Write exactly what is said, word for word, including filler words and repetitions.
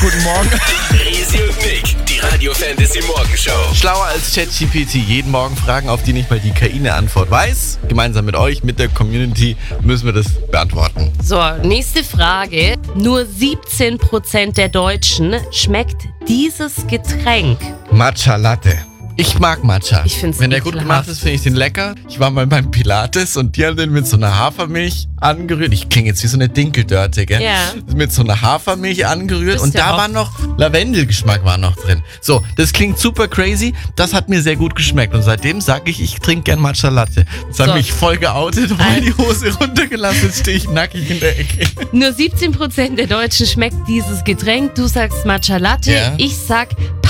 guten Morgen. Resi und Nick, die Radio Fantasy Morgenshow. Schlauer als ChatGPT. Jeden Morgen Fragen, auf die nicht mal die K I eine Antwort weiß. Gemeinsam mit euch, mit der Community, müssen wir das beantworten. So, nächste Frage. Nur siebzehn Prozent der Deutschen schmeckt dieses Getränk. Matcha Latte. Ich mag Matcha. Ich find's Wenn der gut ekelhaft. gemacht ist, finde ich den lecker. Ich war mal beim Pilates und die haben den mit so einer Hafermilch angerührt. Ich klinge jetzt wie so eine Dinkeldörte, gell? Ja. Mit so einer Hafermilch angerührt Bist und ja da auch. war noch Lavendelgeschmack war noch drin. So, das klingt super crazy. Das hat mir sehr gut geschmeckt und seitdem sage ich, ich trinke gern Matcha Latte. Das hat So. mich voll geoutet, voll Ein- die Hose runtergelassen. Jetzt stehe ich nackig in der Ecke. Nur siebzehn Prozent der Deutschen schmeckt dieses Getränk. Du sagst Matcha Latte. Ja. Ich sag